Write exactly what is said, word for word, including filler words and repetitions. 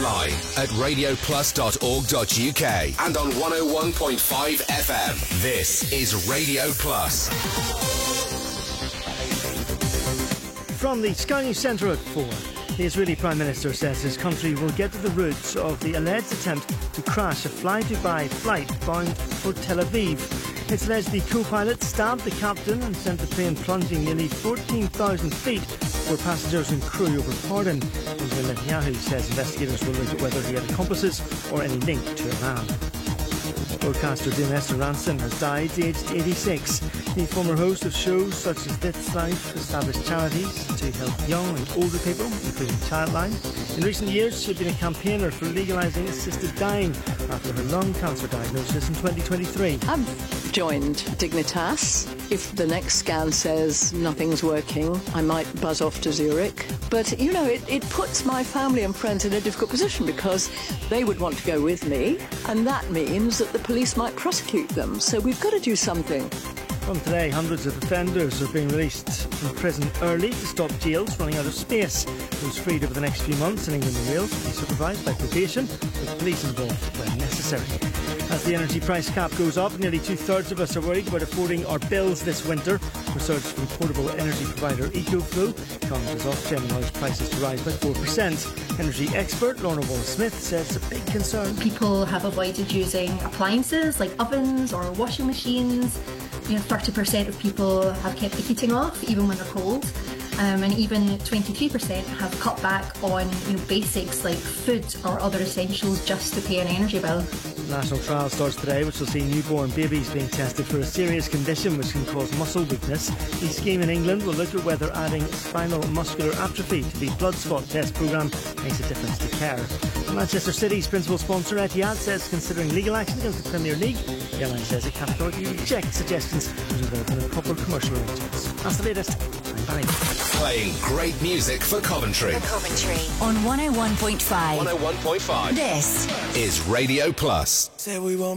online at radio plus dot org dot u k and on one oh one point five F M. This is Radio Plus. From the Sky News Centre at four, the Israeli Prime Minister says his country will get to the roots of the alleged attempt to crash a fly-Dubai flight bound for Tel Aviv. It's alleged the co-pilot stabbed the captain and sent the plane plunging nearly fourteen thousand feet where passengers and crew were pardoned. Benjamin Netanyahu says investigators will look at whether he had accomplices or any link to Iran. Broadcaster Dame Esther Ranson has died aged eighty-six. The former host of shows such as This Life established charities to help young and older people, including Childline. In recent years, she had been a campaigner for legalising assisted dying after her lung cancer diagnosis in twenty twenty-three. I've joined Dignitas. If the next scan says nothing's working, I might buzz off to Zurich. But, you know, it, it puts my family and friends in a difficult position because they would want to go with me, and that means that the police might prosecute them. So we've got to do something. From today, hundreds of offenders are being released from prison early to stop jails running out of space. Those freed over the next few months in England and Wales will be supervised by probation, with police involved when necessary. As the energy price cap goes up, nearly two-thirds of us are worried about affording our bills this winter. Research from portable energy provider EcoFlow comes as Ofgem allows prices to rise by four percent. Energy expert Lorna Wallace-Smith says it's a big concern. People have avoided using appliances like ovens or washing machines. You know, thirty percent of people have kept the heating off, even when they're cold. Um, and even twenty-three percent have cut back on you know, basics like food or other essentials just to pay an energy bill. National trial starts today, which will see newborn babies being tested for a serious condition which can cause muscle weakness. The scheme in England will look at whether adding spinal muscular atrophy to the blood spot test programme makes a difference to care. Manchester City's principal sponsor Etihad says considering legal action against the Premier League. The airline says it categorically rejects suggestions involved in improper commercial arrangements. That's the latest. I'm Barry. Playing great music for Coventry. For Coventry on one oh one point five. one oh one point five. This is Radio Plus. Say we won't